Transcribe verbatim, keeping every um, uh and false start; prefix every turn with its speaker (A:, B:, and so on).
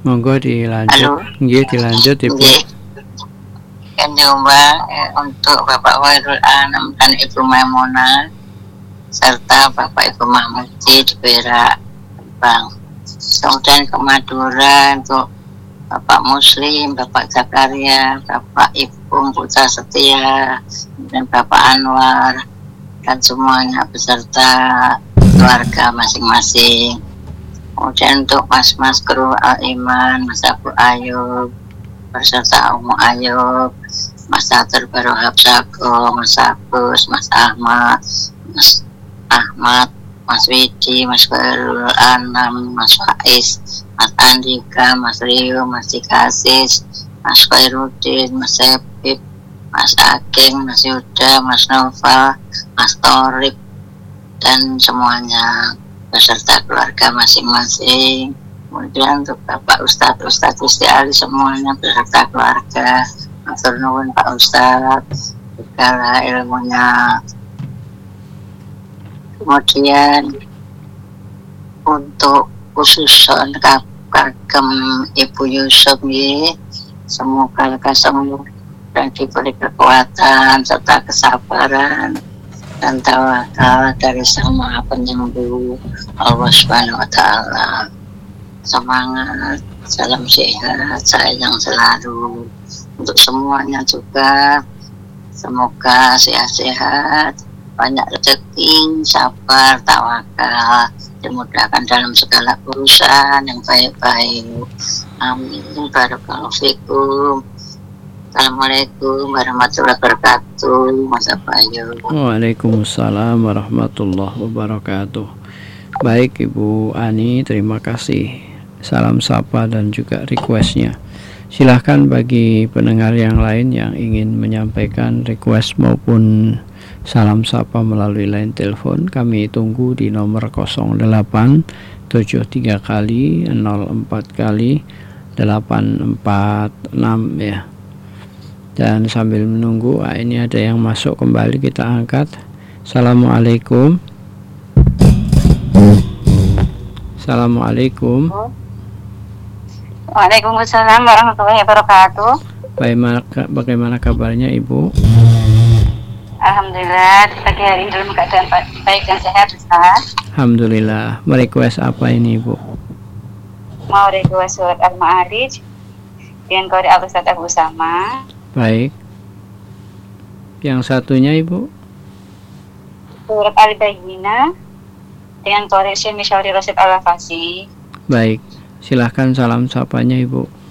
A: Monggo dilanjut.
B: Halo.
A: Nggih, dilanjut Ibu.
B: Nggih. Kan coba eh, untuk Bapak Wairul Anam dan Ibu Maimunah serta Bapak Ibu Mahmudi di Perak, Bang. Kemudian ke Madura untuk Bapak Muslim, Bapak Zakaria, Bapak Ibu Putra Setia, dan Bapak Anwar, dan semuanya beserta keluarga masing-masing. Kemudian untuk Mas-Mas Kru Al-Iman, Mas Abu Ayub, beserta Umu Ayub, Mas Satur Barohab Sago, Mas Agus, Mas Ahmad, Mas Ahmad, Mas Widi, Mas Khairul Anam, Mas Faiz, Mas Andika, Mas Rio, Mas Dikasis, Mas Khairuddin, Mas Sepip, Mas Aking, Mas Yuda, Mas Noval, Mas Torib, dan semuanya beserta keluarga masing-masing. Kemudian untuk Bapak Ustadz, Ustadz Gusti Ali semuanya beserta keluarga. Matur nuwun Pak Ustadz, segala ilmunya. Kemudian untuk khususon kagem Ibu Yusuf ya, semoga lekas sembuh dan diberi kekuatan serta kesabaran dan tawakal dari Sang Maha Penyembuh Allah Subhanahu wa taala. Semangat, salam sehat, sayang selalu untuk semuanya juga. Semoga sehat-sehat, banyak rezeki, sabar, tawakal, dimudahkan dalam segala urusan yang baik-baik. Amin. Barakallahu fikum. Assalamualaikum warahmatullahi wabarakatuh. Mas Abayu.
A: Waalaikumsalam warahmatullahi wabarakatuh. Baik Ibu Ani, terima kasih salam sapa dan juga requestnya. Silahkan bagi pendengar yang lain yang ingin menyampaikan request maupun salam sapa melalui line telepon, kami tunggu di nomor nol delapan tujuh tiga kali nol empat kali delapan empat enam ya. Dan sambil menunggu, ah, ini ada yang masuk kembali, kita angkat. Assalamualaikum. Assalamualaikum.
C: Waalaikumsalam warahmatullahi wabarakatuh.
A: Bagaimana, bagaimana kabarnya Ibu?
C: Alhamdulillah, pagi hari ini dalam keadaan baik dan sehat, Ustaz.
A: Alhamdulillah. Merequest apa ini Ibu?
C: Mau request surat Al-Ma'arij dengan kode Al-Ustaz Abu Usama.
A: Baik. Yang satunya Ibu?
C: Surat Al-Bayyinah dengan kode Syekh Mishawri Rasid Al-Fasi.
A: Baik. Silahkan salam sapanya Ibu.